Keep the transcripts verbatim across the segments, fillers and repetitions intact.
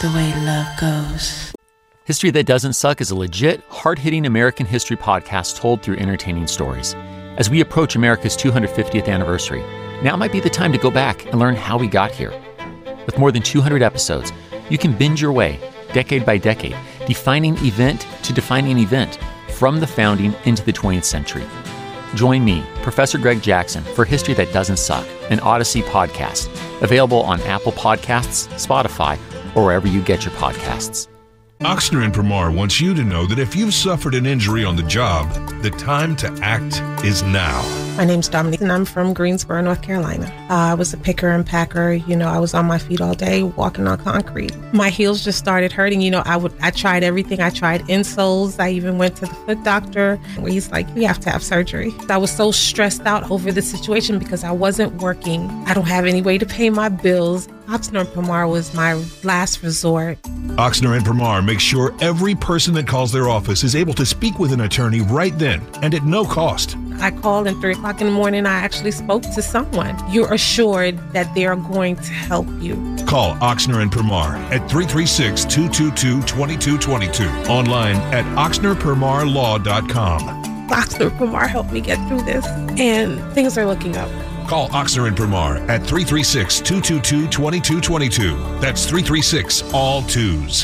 the way love goes. History That Doesn't Suck is a legit, hard-hitting American history podcast told through entertaining stories. As we approach America's two hundred fiftieth anniversary, now might be the time to go back and learn how we got here. With more than two hundred episodes, you can binge your way, decade by decade, defining event to defining event, from the founding into the twentieth century. Join me, Professor Greg Jackson, for History That Doesn't Suck, an Odyssey podcast, available on Apple Podcasts, Spotify, or wherever you get your podcasts. Ochsner and Permar wants you to know that if you've suffered an injury on the job, the time to act is now. My name's Dominique, and I'm from Greensboro, North Carolina. Uh, I was a picker and packer. You know, I was on my feet all day, walking on concrete. My heels just started hurting. You know, I would, I tried everything. I tried insoles. I even went to the foot doctor, where he's like, you have to have surgery. I was so stressed out over the situation because I wasn't working. I don't have any way to pay my bills. Ochsner and Permar was my last resort. Ochsner and Permar make sure every person that calls their office is able to speak with an attorney right then and at no cost. I called and three o'clock in the morning, I actually spoke to someone. You're assured that they are going to help you. Call Ochsner and Permar at three three six, two two two, two two two two. Online at ochsner permar law dot com. Ochsner and Permar helped me get through this, and things are looking up. Call Ochsner and Permar at three three six, two two two, two two two two. That's three three six, all twos.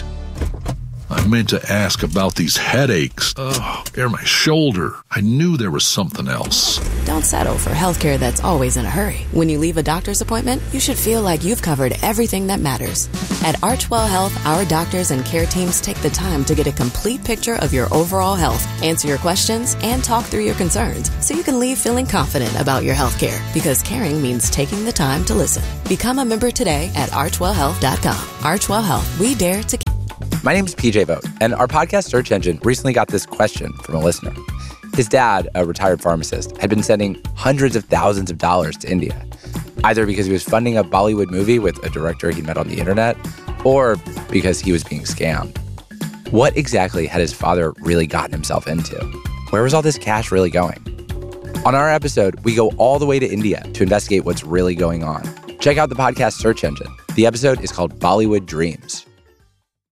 I meant to ask about these headaches. Oh, or my shoulder. I knew there was something else. Don't settle for healthcare that's always in a hurry. When you leave a doctor's appointment, you should feel like you've covered everything that matters. At Archwell Health, our doctors and care teams take the time to get a complete picture of your overall health, answer your questions, and talk through your concerns so you can leave feeling confident about your healthcare, because caring means taking the time to listen. Become a member today at archwell health dot com. Archwell Health, we dare to care. My name is P J Vogt, and our podcast search engine recently got this question from a listener. His dad, a retired pharmacist, had been sending hundreds of thousands of dollars to India, either because he was funding a Bollywood movie with a director he met on the internet, or because he was being scammed. What exactly had his father really gotten himself into? Where was all this cash really going? On our episode, we go all the way to India to investigate what's really going on. Check out the podcast search engine. The episode is called Bollywood Dreams.